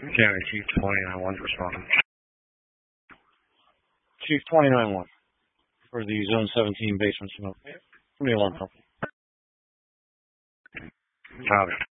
County Chief 29-1 responding. Chief 29-1 for the Zone 17 basement smoke from the alarm company. Copy.